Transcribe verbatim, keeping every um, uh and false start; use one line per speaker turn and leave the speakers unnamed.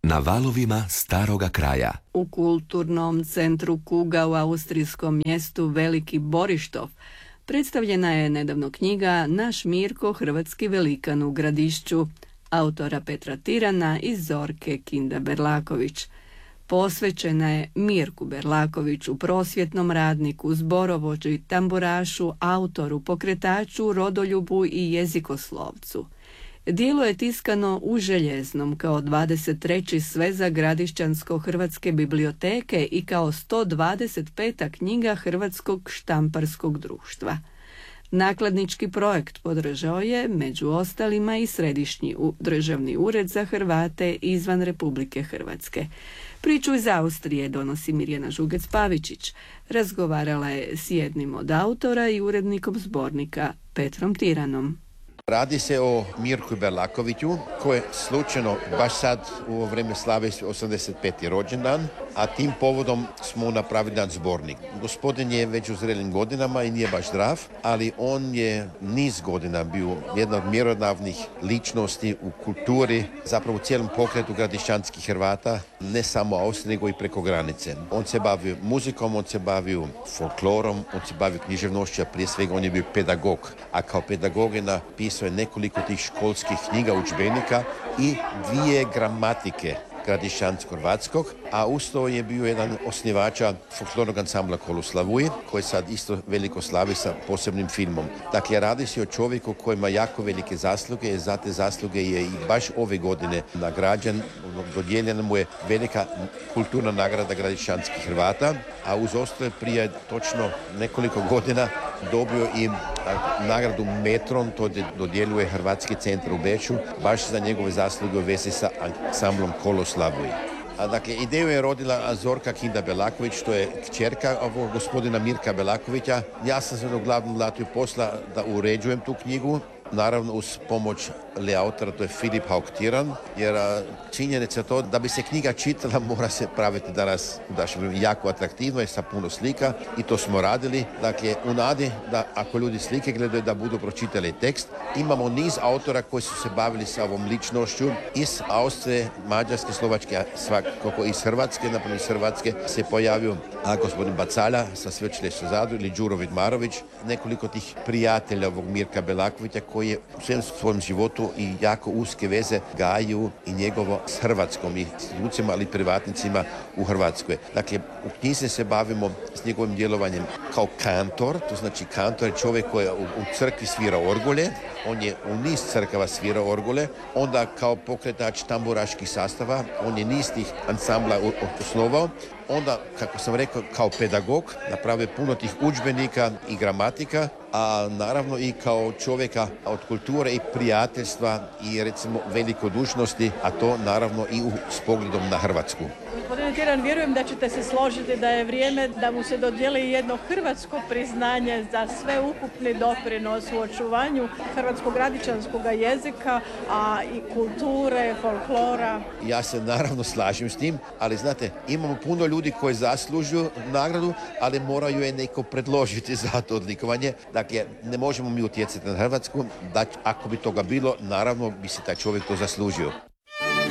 Na valovima staroga kraja.
U kulturnom centru Kuga u austrijskom mjestu Veliki Borištov predstavljena je nedavno knjiga Naš Mirko, hrvatski velikan u Gradišću, autora Petra Tirana i Zorke Kinda-Berlaković. Posvećena je Mirku Berlakoviću, prosvjetnom radniku, zborovođi, tamburašu, autoru, pokretaču, rodoljubu i jezikoslovcu. Dijelo je tiskano u Željeznom kao dvadeset treći sveza Gradišćansko-hrvatske biblioteke i kao sto dvadeset peta knjiga Hrvatskog štamparskog društva. Nakladnički projekt podržao je među ostalima i Središnji državni ured za Hrvate izvan Republike Hrvatske. Priču iz Austrije donosi Mirjana Žugec-Pavičić. Razgovarala je s jednim od autora i urednikom zbornika Petrom Tiranom.
Radi se o Mirku Berlakoviću, koji je slučajno baš sad u vrijeme slave osamdeset peti rođendan, a tim povodom smo napravili jedan zbornik. Gospodin je već u zrelim godinama i nije baš zdrav, ali on je niz godina bio jedna od mjerodavnih ličnosti u kulturi, zapravo u cijelom pokretu gradišćanskih Hrvata, ne samo Austrije, nego i preko granice. On se bavio muzikom, on se bavio folklorom, on se bavio književnošću, a prije svega on je bio pedagog, a kao pedagog je napisao je nekoliko tih školskih knjiga, udžbenika i dvije gramatike gradišćansko-hrvatskog, a usto je bio jedan osnivača folklornog ansambla Koloslavuj, koji sad isto veliko slavi sa posebnim filmom. Dakle, radi se o čovjeku koji ima jako velike zasluge i za te zasluge je i baš ove godine nagrađen, dodijeljena mu je velika kulturna nagrada gradišćanskih Hrvata, a uz ostale prije točno nekoliko godina dobio i nagradu Metron, to dodjeljuje Hrvatski centar u Beču, baš za njegove zasluge u vezi sa ansamblom Koloslavuj. A dakle, ideju je rodila Zorka Kinda-Berlaković, to je kćerka ovog gospodina Mirka Berlakovića. Ja sam se uglavnom latio posla da uređujem tu knjigu, naravno uz pomoć autora, to je Filip Hauk-Tiran, jer činjenica to da bi se knjiga čitala mora se praviti danas daš, jako atraktivno i sa puno slika i to smo radili. Dakle, u nadi da ako ljudi slike gledaju da budu pročitali tekst. Imamo niz autora koji su se bavili sa ovom ličnošću iz Austrije, Mađarske, Slovačke, svakako iz Hrvatske, naprimjer iz Hrvatske se pojavio a gospodin Bacalja sa Sveučilišta u Zadru ili Đuro Vidmarović, nekoliko tih prijatelja ovog Mirka Berlakovića koji je u svem svojem životu i jako uske veze gaju i njegovo s Hrvatskom i institucijama, ali i privatnicima u Hrvatskoj. Dakle, u knjizi se bavimo s njegovim djelovanjem kao kantor, to znači kantor je čovjek koji u, u crkvi svira orgulje, on je u niz crkava svira orgulje, onda kao pokretač tamburaških sastava, on je niz tih ansambla osnovao, onda, kako sam rekao, kao pedagog napravio puno tih udžbenika i gramatika, a naravno i kao čovjeka od kulture i prijateljstva i recimo velikodušnosti, a to naravno i u, s pogledom na Hrvatsku.
Gospodine Tiran, vjerujem da ćete se složiti da je vrijeme da mu se dodijeli jedno hrvatsko priznanje za sve ukupni doprinos u očuvanju hrvatskog gradišćanskog jezika, a i kulture, folklora.
Ja se naravno slažem s tim, ali znate, imamo puno ljudi koji zaslužuju nagradu, ali moraju je neko predložiti za to odlikovanje. Dakle, ne možemo mi utjecati na Hrvatsku, da ako bi toga bilo, naravno bi se taj čovjek to zaslužio.